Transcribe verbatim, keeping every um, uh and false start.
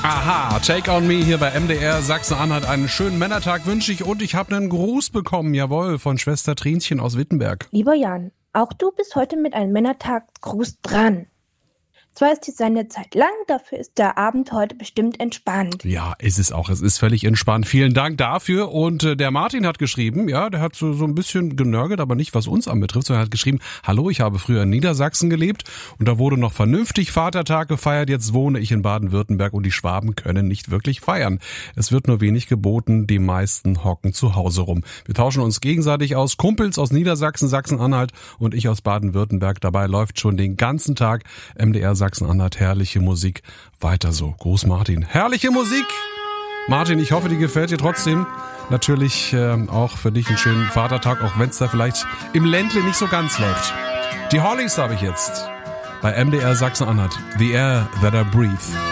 Aha, Take on Me hier bei M D R Sachsen-Anhalt. Einen schönen Männertag wünsche ich und ich habe einen Gruß bekommen, jawohl, von Schwester Trinchen aus Wittenberg. Lieber Jan, auch du bist heute mit einem Männertagsgruß dran. Zwar ist die Sendezeit lang, dafür ist der Abend heute bestimmt entspannt. Ja, ist es auch. Es ist völlig entspannt. Vielen Dank dafür. Und äh, der Martin hat geschrieben, ja, der hat so, so ein bisschen genörgelt, aber nicht was uns anbetrifft, sondern hat geschrieben, hallo, ich habe früher in Niedersachsen gelebt und da wurde noch vernünftig Vatertag gefeiert. Jetzt wohne ich in Baden-Württemberg und die Schwaben können nicht wirklich feiern. Es wird nur wenig geboten, die meisten hocken zu Hause rum. Wir tauschen uns gegenseitig aus. Kumpels aus Niedersachsen, Sachsen-Anhalt und ich aus Baden-Württemberg. Dabei läuft schon den ganzen Tag M D R Sachsen-Anhalt, herrliche Musik. Weiter so. Gruß Martin. Herrliche Musik! Martin, ich hoffe, die gefällt dir trotzdem. Natürlich äh, auch für dich einen schönen Vatertag, auch wenn es da vielleicht im Ländle nicht so ganz läuft. Die Hollies habe ich jetzt bei M D R Sachsen-Anhalt. The Air That I Breathe.